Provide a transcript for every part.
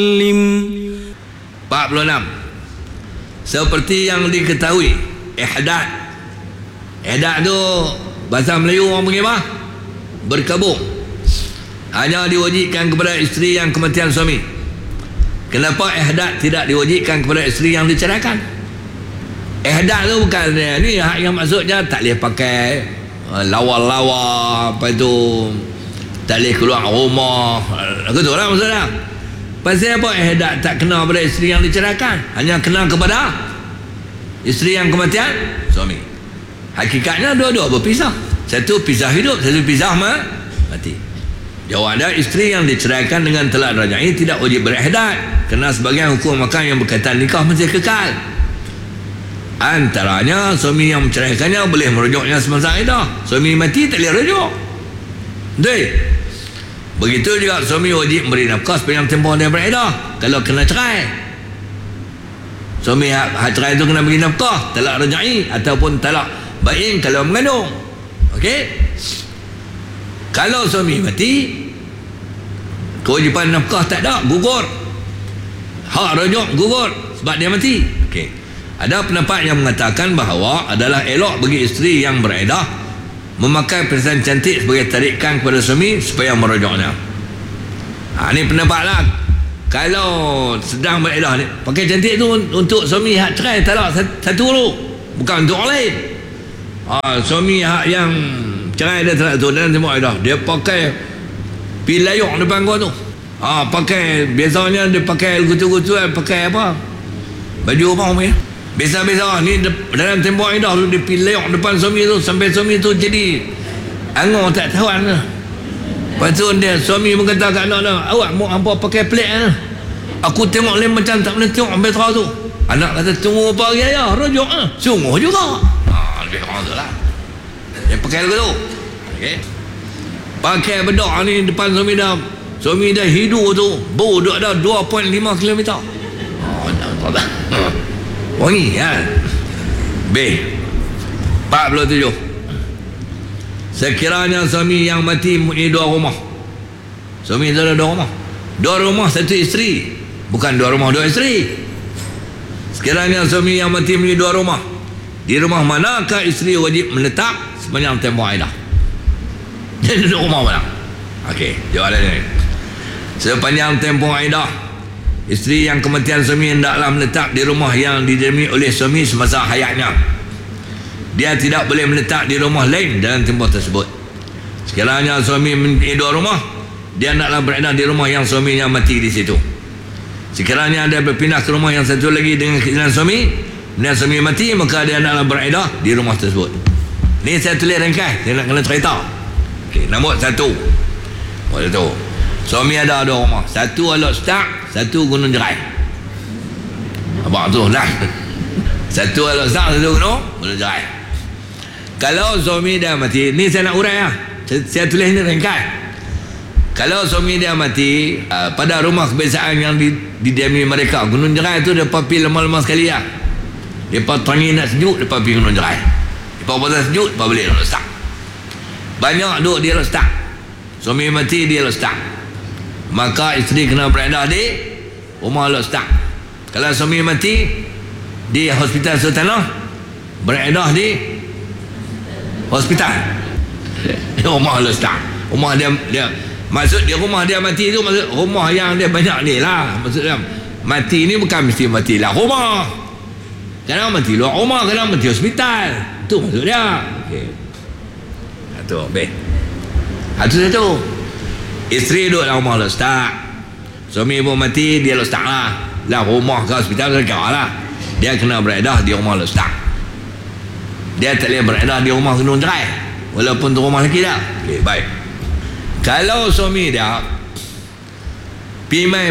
46. Seperti yang diketahui, ihdad tu bahasa Melayu orang panggil apa? Berkabung. Hanya diwajibkan kepada isteri yang kematian suami. Kenapa ihdad tidak diwajibkan kepada isteri yang diceraikan? Ihdad tu bukan ni yang maksudnya tak boleh pakai lawa-lawa, apa itu, tak boleh keluar rumah, betul lah maksudnya. Pasal apa ihdad tak kena pada isteri yang diceraikan, hanya kena kepada isteri yang kematian suami. Hakikatnya dua-dua berpisah, satu pisah hidup, satu pisah mati. Jawab dia, isteri yang diceraikan dengan talak raj'i tidak wajib berihdad, kerana sebagian hukum makan yang berkaitan nikah masih kekal. Antaranya suami yang menceraikannya boleh merujuknya semasa iddah, suami mati tak boleh rujuk. Betul? Begitu juga suami wajib memberi nafkah sepanjang tempoh dia beriddah kalau kena cerai. Suami hak cerai itu kena beri nafkah, talak raj'i ataupun talak bain kalau mengandung. Okey? Kalau suami mati, kewajipan nafkah tak ada, gugur. Hak rujuk gugur sebab dia mati. Okey. Ada pendapat yang mengatakan bahawa adalah elok bagi isteri yang beriddah memakai perhiasan cantik sebagai tarikan kepada suami supaya merujuknya. Ini pendapat lah. Kalau sedang beriddah ni, pakai cantik tu untuk suami hak cerai talak satu dulu, bukan untuk orang lain. Suami hak yang cerai dia talak tu dalam tempoh iddah, dia pakai pilayuk depan kau tu. Pakai, biasanya dia pakai gutu-gutu, pakai apa, baju apa namanya, biasa-biasa ni dalam tempoh iddah tu dia pilayuk depan suami tu sampai suami tu jadi angor tak tahan lah. Lepas tu dia, suami berkata kat anak dia, awak mau hampa pakai pelik lah, aku tengok lain macam tak boleh tengok sampai terang tu. Anak kata tunggu apa lagi ayah, rujuk lah. Sungguh juga. Lebih kurang tu lah dia pakai lagu tu. Okay. Pakai bedak ni depan suami dah, suami dah hidup tu bau duduk dah 2.5 km. Wangi kan. B 47. Sekiranya suami yang mati mempunyai dua rumah, suami itu ada dua rumah satu isteri, bukan dua rumah dua isteri. Sekiranya suami yang mati mempunyai dua rumah, di rumah manakah isteri wajib menetap sepanjang tempoh iddah? Jadi duduk rumah mana? Okey, jawapan ini, sepanjang tempoh iddah, isteri yang kematian suami hendaklah menetap di rumah yang didiami oleh suami semasa hayatnya. Dia tidak boleh menetap di rumah lain dalam tempoh tersebut. Sekiranya suami mempunyai dua rumah, dia hendaklah beriddah di rumah yang suaminya mati di situ. Sekiranya dia berpindah ke rumah yang satu lagi dengan keinginan suami, dan suami mati, maka dia hendaklah beriddah di rumah tersebut. Ini saya tulis ringkas, saya nak kena cerita. Okay, nombor satu. Suami ada dua rumah, satu Alok Setak, satu Gunung Jerai. Abang tu lah. Satu Alok Setak, satu Gunung Jerai. Kalau suami dia mati, ni saya nak urai lah, saya tulis ni ringkas. Kalau suami dia mati pada rumah kebiasaan yang didiami mereka, Gunung Jerai tu depa pergi lemah-lemah sekali lah. Depa tangi nak sejuk, depa pergi Gunung Jerai. Depa pasal sejuk, depa balik Alok Setak. Banyak duduk di Alok Setak. Suami mati di Alok Setak, maka isteri kena beriddah di rumah Alok Setak. Kalau suami mati di Hospital Sultanah, beriddah di hospital rumah Alok Setak. Rumah dia maksud dia rumah dia mati tu, maksud rumah yang dia banyak ni lah. Maksudnya mati ni bukan mesti mati lah rumah, kadang mati luar rumah, kadang mati hospital. Itu maksud dia. Okey, satu B. Satu isteri duduk dalam rumah Alok Setak, suami pun mati, dia Alok Setak lah rumah ke hospital dekat lah. Dia kena beriddah di rumah Alok Setak. Dia tak boleh beriddah di rumah Gunung Jerai walaupun tu rumah lelaki dah. Okey, baik. Kalau suami dia pimai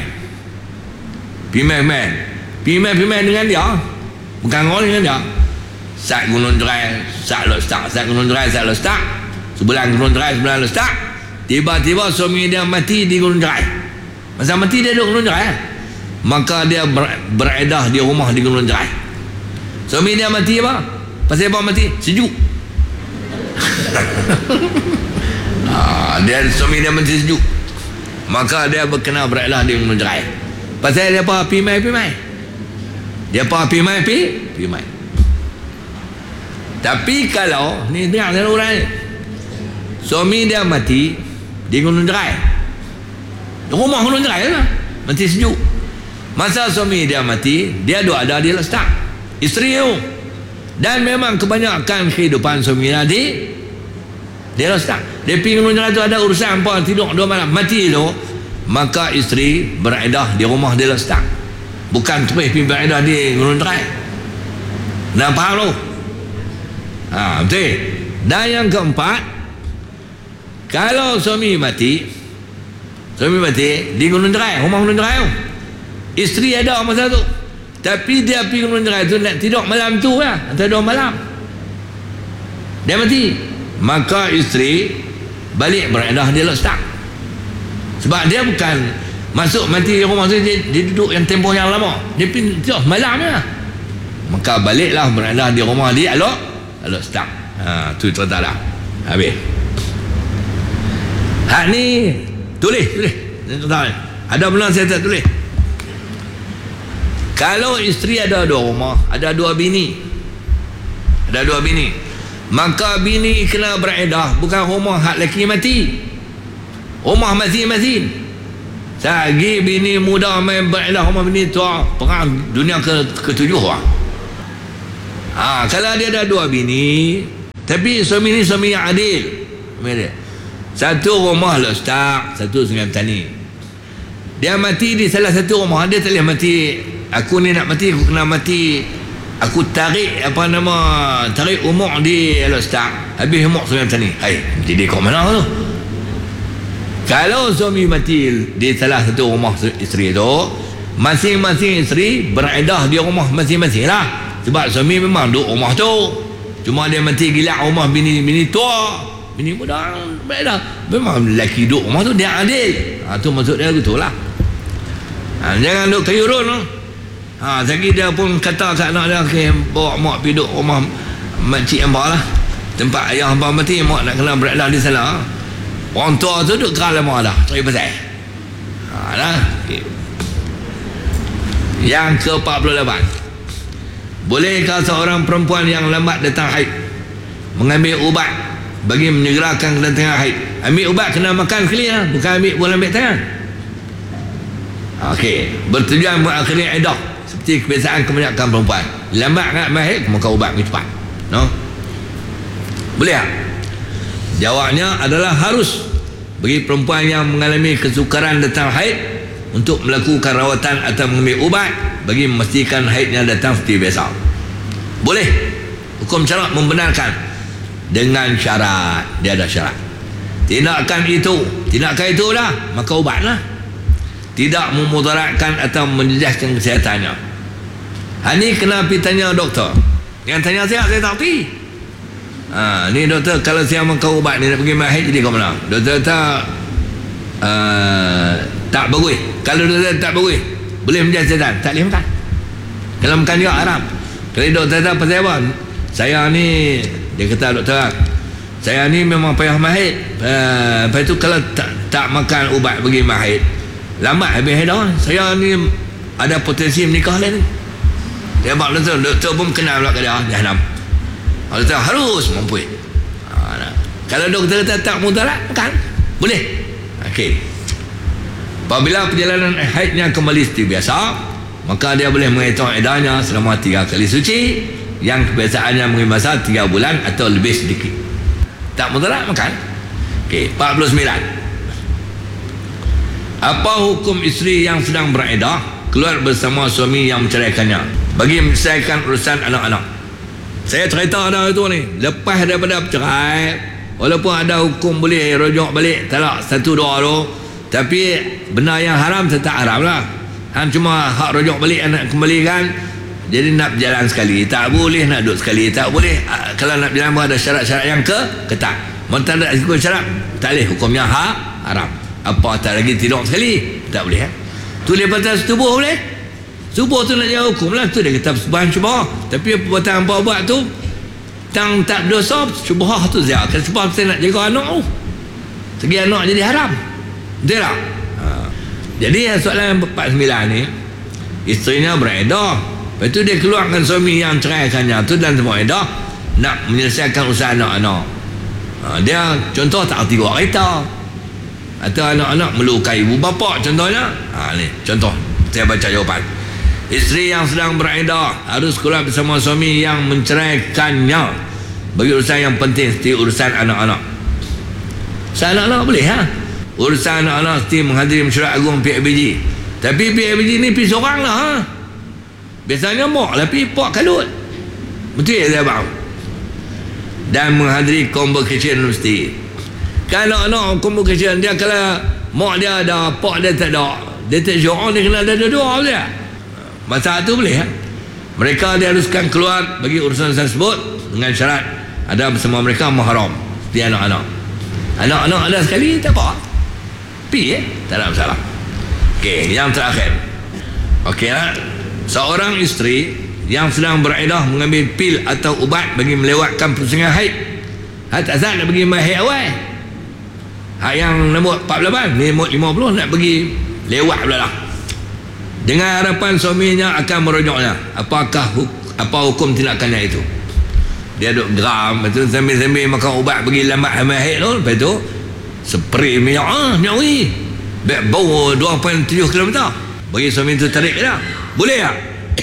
dengan dia, bukan orang dengan dia, sat Gunung Jerai, sat Alok Setak, sat Gunung Jerai, sat Alok Setak, sebelah Gunung Jerai, sebelah Alok Setak. Tiba-tiba suami dia mati di Gunung Jerai. Masa mati dia duduk Gunung Jerai, maka dia beriddah di rumah di Gunung Jerai. Suami dia mati apa? Pasal apa mati? Sejuk. Dia suami dia mati sejuk, maka dia berkena beriddah di Gunung Jerai. Pasal dia apa? Pi mai. Dia apa? Pi mai. Tapi kalau ni dengar orang ni, suami dia mati di Gunung Jerai, rumah Gunung Jerai lah, mati sejuk. Masa suami dia mati, dia ada di Lestak, isteri tu. Dan memang kebanyakan kehidupan suami dia Lestak. Dia pergi Gunung Jerai tu ada urusan apa, tidur 2 malam, mati tu. Maka isteri beredah di rumah dia Lestak, bukan terus pergi beredah di Gunung Jerai. Nak faham tu? Betul. Dan yang keempat, kalau suami mati di Gunung Jerai, rumah Gunung Jerai tu, isteri ada masa tu, tapi dia pergi Gunung Jerai tu nak tidur malam tu lah, antara 2 malam dia mati. Maka isteri balik beredah dia Lestak, sebab dia bukan masuk mati di rumah tu, dia duduk yang tempoh yang lama, dia pergi tidur malam lah. Maka baliklah beredah di rumah dia Lestak. Tu cerita dah habis. Hak ni tulis ada benar saya tak tulis. Kalau isteri ada 2 rumah, ada 2 bini, maka bini kena beredah bukan rumah hak lelaki mati, rumah masing-masing. Sagi bini muda main beredah rumah bini tua, perang dunia ke-7 lah. Kalau dia ada 2 bini, tapi suami ni suami yang adil, satu rumah Lestak, satu Sungai Petani. Dia mati di salah satu rumah, dia tak boleh mati, aku ni nak mati, aku kena mati, aku tarik tarik umur di Lestak, habis umur Sungai Petani. Jadi kau mana tu? Kalau suami mati di salah satu rumah isteri tu, masing-masing isteri beredah di rumah masing-masing lah. Sebab suami memang duduk rumah tu, cuma dia mati gila rumah bini tua, bini muda beredah. Memang lelaki duduk rumah tu, dia adil. Tu maksud dia betul lah. Jangan duduk kayurun tu. Sagi dia pun kata kat anak dia, okay, bawa mak pergi duduk rumah makcik hamba lah, tempat ayah hamba mati, mak nak kena beredah di sana. Orang tua tu duduk keras lama dah, cari pasal. Okay. Yang ke-48, bolehkah seorang perempuan yang lambat datang haid mengambil ubat bagi menyegerakan kedatangan haid? Ambil ubat kena makan sekali lah, bukan boleh ambil tangan. Bertujuan mengakhiri iddah, seperti kebiasaan kebanyakan perempuan. Lambat nak haid, makan ubat lebih cepat. Boleh tak? Jawabnya adalah harus bagi perempuan yang mengalami kesukaran datang haid untuk melakukan rawatan atau mengambil ubat bagi memastikan haidnya datang seperti biasa. Boleh. Hukum syarak membenarkan dengan syarat. Dia ada syarat. Tindakan itu dah, maka ubatlah. Tidak memudaratkan atau menjejaskan kesehatannya. Ini kena pergi tanya doktor. Yang tanya saya tak pergi. Ni doktor, kalau saya makan ubat ni nak pergi haid, jadi kau mana? Doktor tak bagus. Kalau doktor tak bagus, boleh menjadi setan, tak boleh makan. Kalau makan juga haram. Kalau doktor kata pasal apa? Saya ni, dia kata doktor, saya ni memang payah mahid. Lepas tu kalau tak makan ubat bagi mahid, lambat habis haid dah. Saya ni ada potensi menikah lain. Dia buat doktor pun kenal pula ke dia jahanam. Doktor harus mampu. Kalau doktor kata tak mudarat, makan. Boleh. Apabila perjalanan haidnya kembali seperti biasa, maka dia boleh menghitung iddahnya selama 3 kali suci, yang kebiasaannya mengambil masa 3 bulan atau lebih sedikit. Tak mudarat, makan. 49. Apa hukum isteri yang sedang beriddah keluar bersama suami yang menceraikannya bagi menyelesaikan urusan anak-anak? Saya cerita dah itu ni, lepas daripada bercerai, walaupun ada hukum boleh rujuk balik talak 1-2 tu, tapi benda yang haram tetap haram lah. Cuma hak rujuk balik nak kembalikan, jadi nak berjalan sekali tak boleh, nak duduk sekali tak boleh. Kalau nak berjalan ada syarat-syarat yang ketat. Mentang tak ikut syarat, tak boleh, hukumnya haram. Apa tak lagi tidur sekali, tak boleh. Tu dia patah setubuh boleh. Subuh tu nak jaga hukum lah, tu dia kata sebahan syubhah. Tapi perbuatan apa buat tu tak berdosa, syubhah tu saya. Kalau syubhah kita nak jaga anak tu, segi anak jadi haram, betul tak? Jadi soalan 49 ni, isterinya beredar, lepas tu dia keluarkan suami yang ceraikannya tu dan semua edah nak menyelesaikan usaha anak-anak. Dia contoh tak erti bawa kereta, atau anak-anak melukai ibu bapa contohnya. Ni contoh saya baca jawapan. Isteri yang sedang beredar harus keluar bersama suami yang menceraikannya bagi urusan yang penting seperti urusan anak-anak. Urusan anak-anak boleh urusan anak-anak mesti menghadiri mesyuarat agung PABG. Tapi PABG ni pergi seorang lah. Biasanya mak lah pergi pak kalut. Betul ya abang? Dan menghadiri convocation mesti. Kalau anak convocation dia, kalau mak dia ada, pak dia tak ada, dia tak seorang, dia kena ada dua-dua dia. Masa tu boleh mereka diharuskan keluar bagi urusan tersebut dengan syarat ada bersama mereka mahram seperti anak-anak. Anak-anak ada sekali tak apa, pergi tak ada masalah. Okey, yang terakhir. Okey lah, seorang isteri yang sedang beredah mengambil pil atau ubat bagi melewatkan pusingan haid. Tak asal nak pergi haid awal. Yang nombor 48 ni nombor 50 nak pergi lewat pula lah. Dengan harapan suaminya akan merujuknya. Apa hukum tindakannya itu? Dia duduk geram, lepas tu sambil-sambil makan ubat bagi lambat hamil haid tu, lepas tu spray minyak wangi, bau 2.7 km, bagi suami tu tarik dia, boleh tak?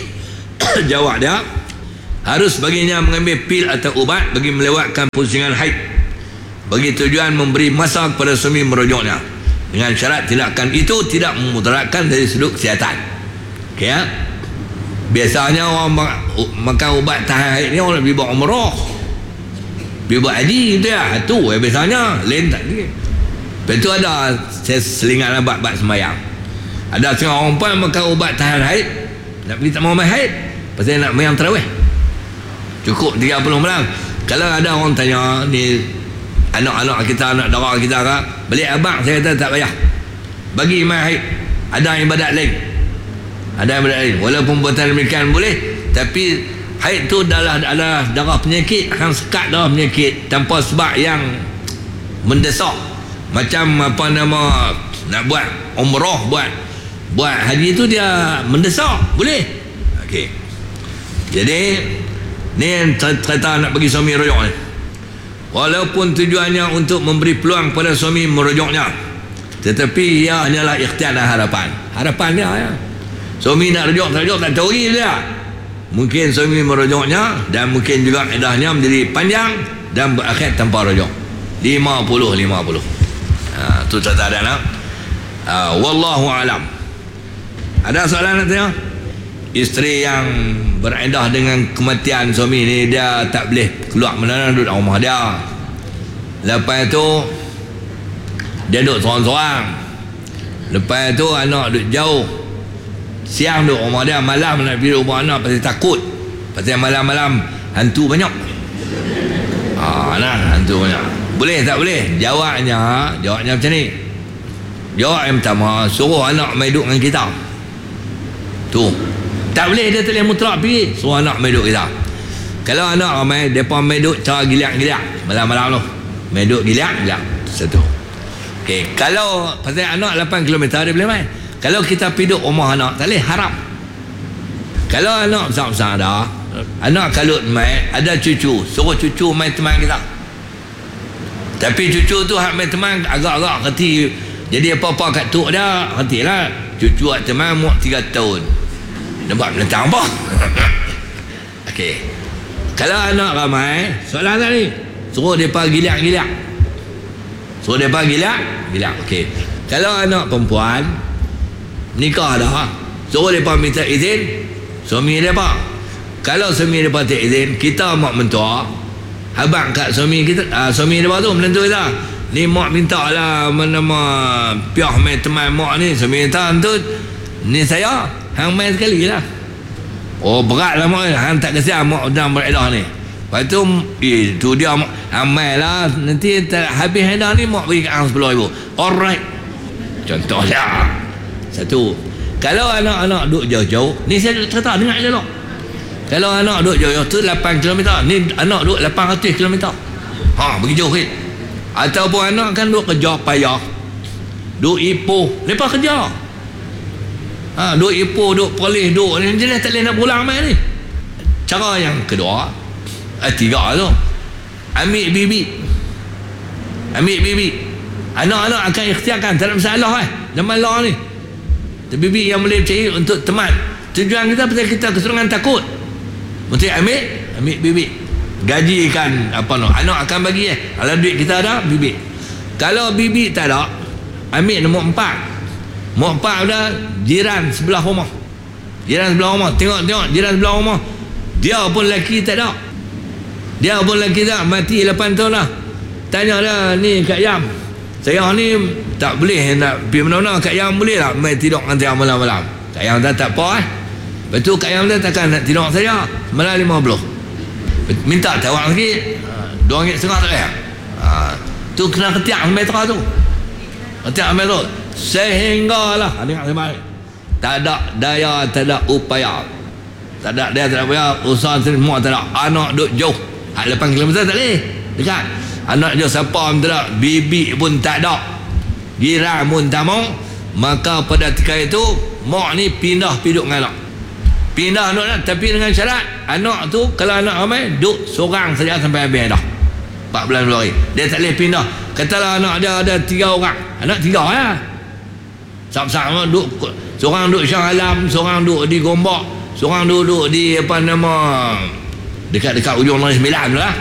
Jawab dia, harus baginya mengambil pil atau ubat bagi melewatkan pusingan haid bagi tujuan memberi masa kepada suami merujuknya, dengan syarat tindakan itu tidak memudaratkan dari sudut kesihatan. Okey ya? Biasanya orang makan ubat tahan haid ni orang nak pergi buat umrah, pergi buat haji gitu ya. Tu biasanya lain tak ni. Lepas tu ada selingan ubat sembahyang. Ada setengah orang pun makan ubat tahan haid, nak pergi tak mau main haid, pasal nak mayang tarawih. Cukup 30 malam. Kalau ada orang tanya ni, anak-anak kita, anak dara kita kan, balik abang, saya kata tak payah, bagi main haid. Ada ibadat lain, ada ibadat lain. Walaupun buatan demikian boleh, tapi haid tu adalah darah penyakit, akan sekat darah penyakit tanpa sebab yang mendesak. Macam apa nama, nak buat umrah, buat haji tu dia mendesak, boleh. Okey, jadi ni cerita nak bagi suami rujuk ni. Walaupun tujuannya untuk memberi peluang pada suami merujuknya, tetapi ia hanyalah ikhtiar dan harapan. Harapan dia ya. Suami nak rujuk tak curi dia. Mungkin suami merujuknya dan mungkin juga idahnya menjadi panjang dan berakhir tanpa rujuk. 50-50. Tu cerita dia nak. Wallahu alam. Ada soalan nak tanya? Isteri yang beredah dengan kematian suami ni, dia tak boleh keluar mana-mana, duduk dalam rumah dia. Lepas tu dia duduk seorang-seorang. Lepas tu anak duduk jauh. Siang duduk rumah dia, malam nak pergi rumah anak pasal takut, pasal malam-malam hantu banyak. Hantu banyak. Boleh tak boleh? Jawabnya macam ni. Jawab yang pertama, suruh anak main duduk dengan kita. Tu tak boleh, dia tak boleh mutlak pergi, suruh anak main duduk kita. Kalau anak ramai, mereka main duduk cara giliak-giliak malam-malam tu, main duduk giliak-giliak. Satu. Okey, kalau pasal anak 8 km dia boleh main. Kalau kita pergi duduk rumah anak, tak boleh, haram. Kalau anak besar-besar dah, anak kalut main, ada cucu, suruh cucu main teman kita. Tapi cucu tu hak main teman agak-agak reti. Jadi apa-apa kat tok dia, retilah. Cucu hak teman umur 3 tahun. Nampak menentang apa? Okey. Kalau anak ramai, soalan tadi, suruh mereka giliak-giliak. Suruh mereka giliak-giliak. Okey. Kalau anak perempuan nikah dah, suruh mereka minta izin suami mereka. Kalau suami mereka tak izin, kita mak mentua, abang kat suami kita, suami mereka tu menentu kita, ni mak minta lah nama piah main teman mak ni, suami kita tu ni saya hang main sekali lah. Oh berat lah mak, hang tak kesian mak dalam beredah ni. Lepas tu tu dia hang main lah, nanti habis edah ni mak bagi kat hang 10,000. Alright, contohnya. Satu. Kalau anak-anak duduk jauh-jauh, ni saya cerita dengar je dulu. Kalau anak duduk jauh-jauh tu 8 km, ni anak duduk 800 km. Bagi jauh kan. Ataupun anak kan duduk kerja payah, duduk Ipoh, lepas kerja Duk ipoh, duk polis, duk ni jenis tak boleh nak pulang mai ni. Cara yang kedua, tiga tu, ambil bibit. Anak-anak akan ikhtiarkan, tak ada masalah zaman law ni. Bibit yang boleh percaya untuk teman. Tujuan kita pasal kita keserangan takut. Mesti ambil bibit. Gajikan anak akan bagi kalau duit kita ada bibit. Kalau bibit tak ada, ambil nombor 4. Nombor 4 dah jiran sebelah rumah. Tengok jiran sebelah rumah. Dia pun lelaki tak ada. Mati 8 tahun dah. Tanya dah ni Kak Yam, saya ni tak boleh nak pergi mana-mana. Kak Yam boleh tak main tidur dengan saya malam-malam? Kak Yam tak apa Lepas tu Kak Yam takkan nak tidur saya malam 50. Minta tawar sikit, RM2.50 tak boleh. Tu kena ketiak metra tu. Sehinggalah dengar saya, tak ada daya, tak ada upaya. Tak ada daya, tak ada upaya. Usaha semua tak ada. Anak duduk jauh 8 km tak boleh dekat. Anak jauh siapa pun tak ada. Bibi pun tak ada. Jiran pun tak mau. Maka pada ketika itu mak ni pindah duduk dengan anak. Pindah anak, tapi dengan syarat anak tu kalau anak ramai duduk seorang saja sampai habis dah 14 hari. Dia tak boleh pindah. Katalah anak dia ada 3 orang, anak 3 lah. Sama-sama duduk, seorang duduk Shah Alam, seorang duduk di Gombak, seorang duduk di dekat ujung Negeri Sembilan lah.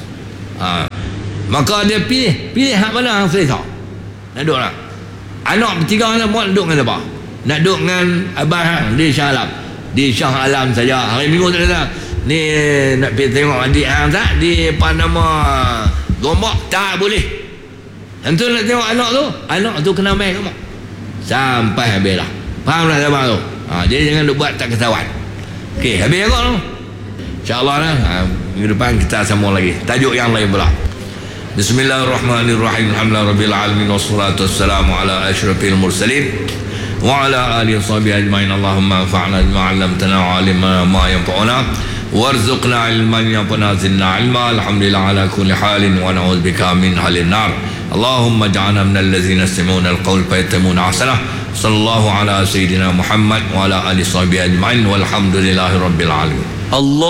Maka dia pilih hak mana yang selesa nak duduk lah. Anak bertiga anak buat duduk dengan siapa? Nak duduk dengan abang di Shah Alam. Di Shah Alam saja. Hari Minggu tak ada. Ni nak pergi tengok adik hang tak di Gombak, tak boleh. Yang tu nak tengok anak tu kena main kamu sampai habis lah. Faham tak abang tu? Jadi jangan duk buat tak ketahuan. Okey, habis agak tu. InsyaAllah lah, minggu depan kita sambung lagi tajuk yang lain pula. Bismillahirrahmanirrahim. Alhamdulillahirabbil alamin wassalatu wassalamu ala asyrafil mursalin wa ala alihi washabihi ajmain. Allahumma anfa'na bima 'allamtana wa 'allimna ma yanfa'una warzuqna ilman yanfa'una zidna ilma. Alhamdulillah ala kulli halin wa na'udzubika min halin nar. Allahumma ja'alna minal ladzina yastami'una al-qawl fayattabi'una ahsanah. Sallallahu ala sayyidina Muhammad wa ala alihi washabihi ajmain walhamdulillahi rabbil alamin. Allah